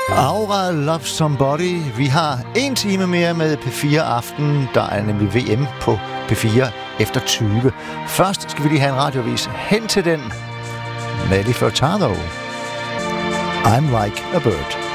Aura Love Somebody. Vi har 1 time mere med P4 Aften. Der er nemlig VM på P4 efter 20. Først skal vi lige have en radiovis hen til den. Nelly Furtado. I'm like a bird.